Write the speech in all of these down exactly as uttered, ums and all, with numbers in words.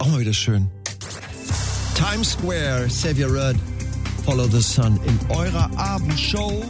Auch mal wieder schön. Times Square, Xavier Rudd, Follow the Sun in eurer Abendshow.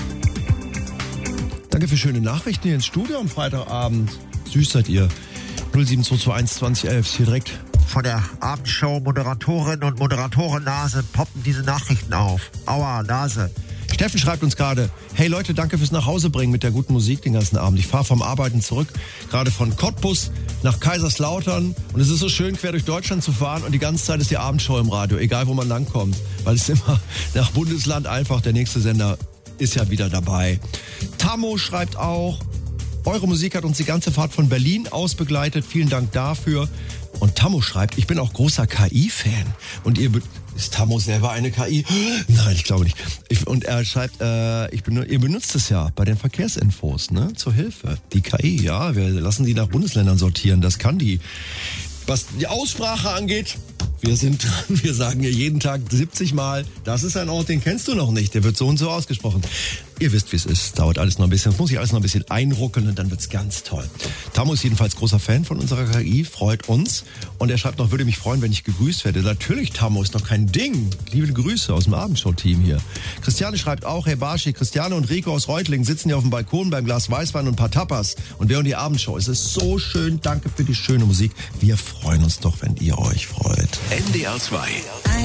Danke für schöne Nachrichten hier ins Studio am Freitagabend. Süß seid ihr. null sieben zwei zwei eins zwanzig elf, hier direkt von der Abendshow Moderatorin und Moderatoren-Nase poppen diese Nachrichten auf. Aua, Nase. Steffen schreibt uns gerade, hey Leute, danke fürs Nachhausebringen mit der guten Musik den ganzen Abend. Ich fahre vom Arbeiten zurück, gerade von Cottbus nach Kaiserslautern und es ist so schön, quer durch Deutschland zu fahren und die ganze Zeit ist die Abendshow im Radio, egal wo man langkommt, weil es immer nach Bundesland einfach, der nächste Sender ist ja wieder dabei. Tammo schreibt auch, eure Musik hat uns die ganze Fahrt von Berlin aus begleitet, vielen Dank dafür. Und Tammo schreibt, ich bin auch großer K I-Fan. Und ihr, be- ist Tammo selber eine K I? Nein, ich glaube nicht. Ich, und er schreibt, äh, ich benut- ihr benutzt es ja bei den Verkehrsinfos, ne? Zur Hilfe. Die K I, ja, wir lassen die nach Bundesländern sortieren, das kann die. Was die Aussprache angeht, wir sind dran, wir sagen ja jeden Tag siebzig Mal, das ist ein Ort, den kennst du noch nicht, der wird so und so ausgesprochen. Ihr wisst, wie es ist, dauert alles noch ein bisschen, es muss sich alles noch ein bisschen einruckeln und dann wird's ganz toll. Tammo ist jedenfalls großer Fan von unserer K I, freut uns und er schreibt noch, würde mich freuen, wenn ich gegrüßt werde. Natürlich, Tammo, ist doch kein Ding. Liebe Grüße aus dem Abendshow-Team hier. Christiane schreibt auch, hey Barschi, Christiane und Rico aus Reutlingen sitzen hier auf dem Balkon beim Glas Weißwein und ein paar Tapas und wir hören die Abendshow. Es ist so schön, danke für die schöne Musik. Wir freuen uns doch, wenn ihr euch freut. N D R zwei.